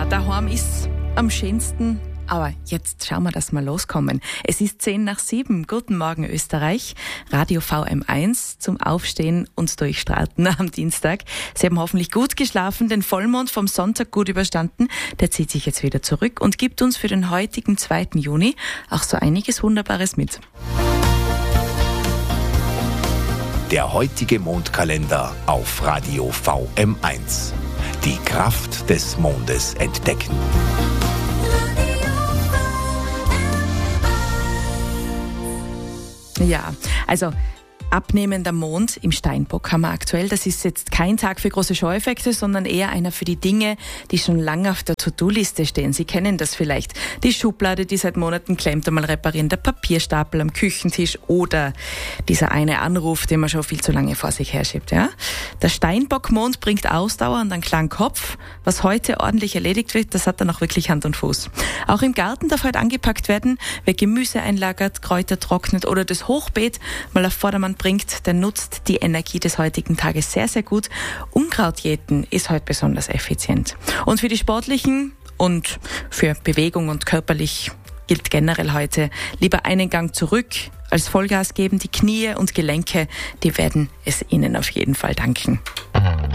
daheim ist am schönsten. Aber jetzt schauen wir, dass wir loskommen. Es ist 6:10. Guten Morgen, Österreich. Radio VM1 zum Aufstehen und Durchstarten am Dienstag. Sie haben hoffentlich gut geschlafen, den Vollmond vom Sonntag gut überstanden. Der zieht sich jetzt wieder zurück und gibt uns für den heutigen 2. Juni auch so einiges Wunderbares mit. Der heutige Mondkalender auf Radio VM1. Die Kraft des Mondes entdecken. Ja, also abnehmender Mond im Steinbock haben wir aktuell. Das ist jetzt kein Tag für große Schaueffekte, sondern eher einer für die Dinge, die schon lange auf der To-Do-Liste stehen. Sie kennen das vielleicht. Die Schublade, die seit Monaten klemmt, einmal reparieren, der Papierstapel am Küchentisch oder dieser eine Anruf, den man schon viel zu lange vor sich herschiebt. Ja? Der Steinbock-Mond bringt Ausdauer und einen klaren Kopf. Was heute ordentlich erledigt wird, das hat dann auch wirklich Hand und Fuß. Auch im Garten darf heute angepackt werden. Wer Gemüse einlagert, Kräuter trocknet oder das Hochbeet mal auf Vordermann bringt, der nutzt die Energie des heutigen Tages sehr, sehr gut. Unkraut jäten ist heute besonders effizient. Und für die Sportlichen und für Bewegung und körperlich gilt generell heute lieber einen Gang zurück als Vollgas geben. Die Knie und Gelenke, die werden es Ihnen auf jeden Fall danken.